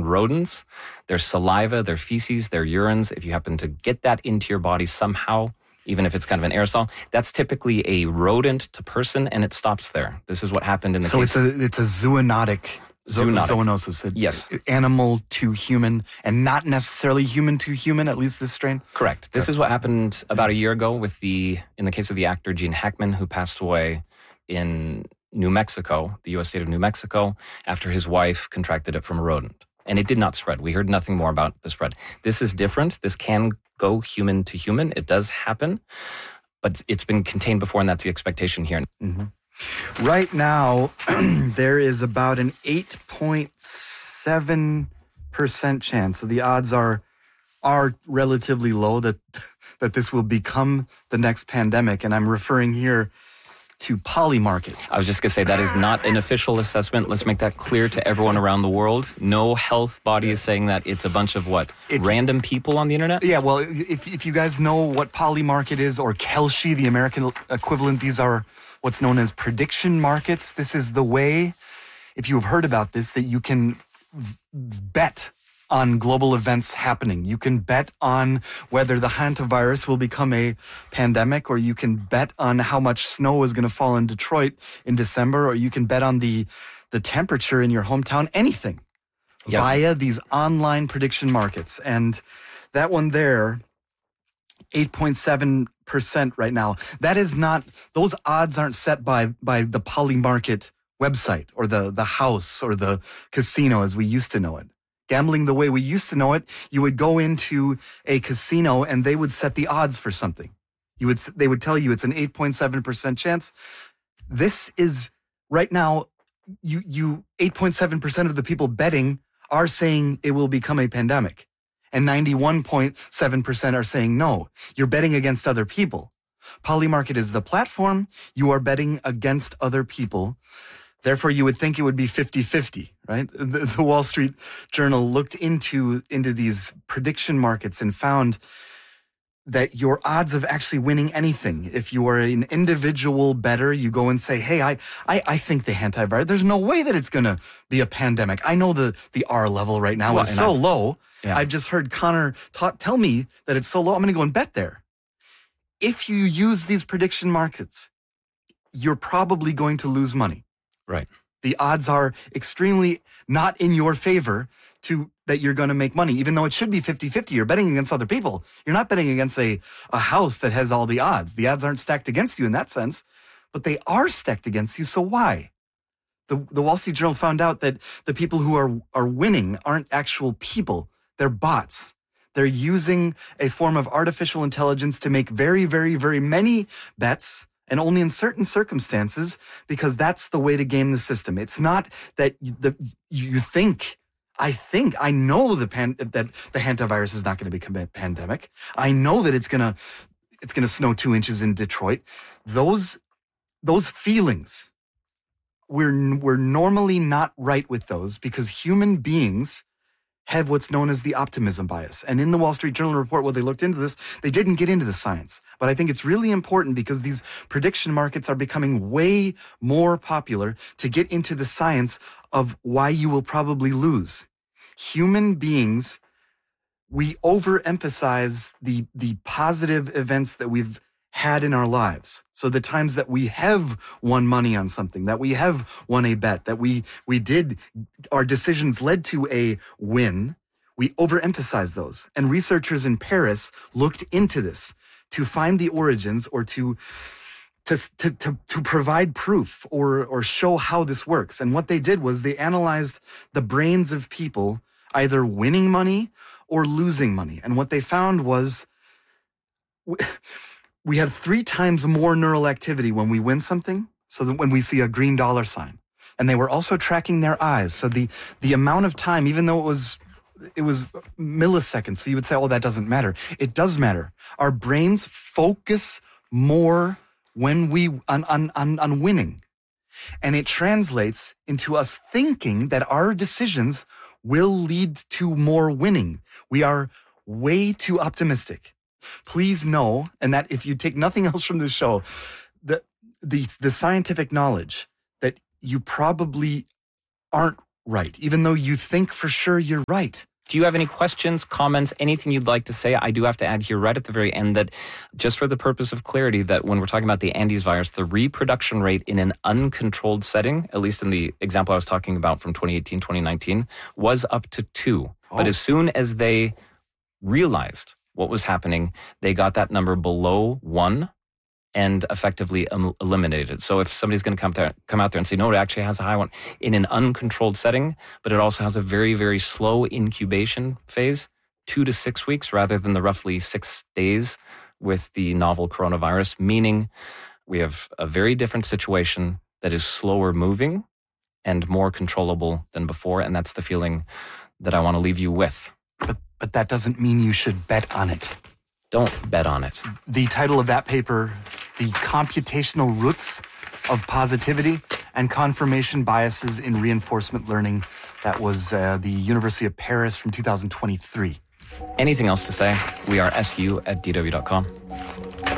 around rodents, their saliva, their feces, their urines, if you happen to get that into your body somehow, even if it's kind of an aerosol, that's typically a rodent to person, and it stops there. This is what happened in the case. So it's a zoonotic. Zoonosis. Yes. Animal to human and not necessarily human to human, at least this strain? Correct. This is what happened about a year ago in the case of the actor Gene Hackman, who passed away in New Mexico, the U.S. state of New Mexico, after his wife contracted it from a rodent. And it did not spread. We heard nothing more about the spread. This is different. This can go human to human. It does happen. But it's been contained before, and that's the expectation here. Mm-hmm. Right now, there is about an 8.7% chance. So the odds are relatively low that this will become the next pandemic. And I'm referring here to Polymarket. I was just going to say that is not an official assessment. Let's make that clear to everyone around the world. No health body is saying that. It's a bunch of random people on the internet? Yeah, well, if you guys know what Polymarket is, or Kelshi, the American equivalent, these are what's known as prediction markets. This is the way, if you have heard about this, that you can bet on global events happening. You can bet on whether the hantavirus will become a pandemic, or you can bet on how much snow is going to fall in Detroit in December, or you can bet on the temperature in your hometown, anything, via these online prediction markets. And that one there, 8.7% right now. That is not, those odds aren't set by the Polymarket website or the house or the casino as we used to know it. Gambling the way we used to know it, you would go into a casino and they would set the odds for something. They would tell you it's an 8.7% chance. This is right now, 8.7% of the people betting are saying it will become a pandemic. And 91.7% are saying no. You're betting against other people. Polymarket is the platform. You are betting against other people. Therefore, you would think it would be 50-50, right? The Wall Street Journal looked into these prediction markets and found that your odds of actually winning anything, if you are an individual bettor, you go and say, hey, I think the hantavirus, there's no way that it's going to be a pandemic. I know the R level right now is so low. Yeah. I've just heard Connor tell me that it's so low. I'm going to go and bet there. If you use these prediction markets, you're probably going to lose money. Right. The odds are extremely not in your favor that you're going to make money, even though it should be 50-50. You're betting against other people. You're not betting against a house that has all the odds. The odds aren't stacked against you in that sense, but they are stacked against you. So why? The Wall Street Journal found out that the people who are winning aren't actual people. They're bots. They're using a form of artificial intelligence to make very, very, very many bets, and only in certain circumstances, because that's the way to game the system. It's not that you think, I know that the hantavirus is not going to become a pandemic. I know that it's going to snow 2 inches in Detroit. Those feelings, we're normally not right with those, because human beings have what's known as the optimism bias. And in the Wall Street Journal report, where they looked into this, they didn't get into the science. But I think it's really important, because these prediction markets are becoming way more popular, to get into the science of why you will probably lose. Human beings, we overemphasize the positive events that we've had in our lives. So the times that we have won money on something, that we have won a bet, that we did, our decisions led to a win, we overemphasize those. And researchers in Paris looked into this to find the origins, or to provide proof or show how this works. And what they did was they analyzed the brains of people either winning money or losing money. And what they found was we have 3 times more neural activity when we win something, so that when we see a green dollar sign. And they were also tracking their eyes. So the amount of time, even though it was milliseconds, so you would say, oh, that doesn't matter. It does matter. Our brains focus more when on winning. And it translates into us thinking that our decisions will lead to more winning. We are way too optimistic. Please know, and that if you take nothing else from this show, the scientific knowledge that you probably aren't right, even though you think for sure you're right. Do you have any questions, comments, anything you'd like to say? I do have to add here right at the very end that just for the purpose of clarity, that when we're talking about the Andes virus, the reproduction rate in an uncontrolled setting, at least in the example I was talking about from 2018, 2019, was up to 2. Oh. But as soon as they realized what was happening, they got that number below 1 and effectively eliminated it. So if somebody's going to come out there and say, no, it actually has a high one in an uncontrolled setting, but it also has a very, very slow incubation phase, 2 to 6 weeks rather than the roughly 6 days with the novel coronavirus, meaning we have a very different situation that is slower moving and more controllable than before. And that's the feeling that I want to leave you with. But that doesn't mean you should bet on it. Don't bet on it. The title of that paper, The Computational Roots of Positivity and Confirmation Biases in Reinforcement Learning. That was the University of Paris from 2023. Anything else to say? We are su@dw.com.